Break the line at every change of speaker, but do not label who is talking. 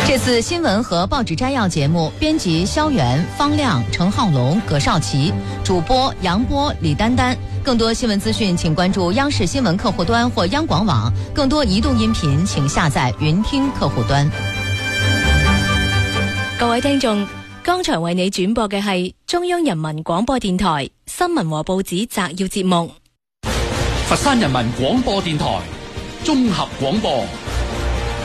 这次新闻和报纸摘要节目，编辑肖元、方亮、程浩龙、葛少奇，主播杨波、李丹丹。更多新闻资讯，请关注央视新闻客户端或央广网。更多移动音频，请下载云聽客户端。
各位聽眾，剛才為你轉播嘅係中央人民廣播電台新聞和報紙摘要節目。
佛山人民廣播電台綜合廣播。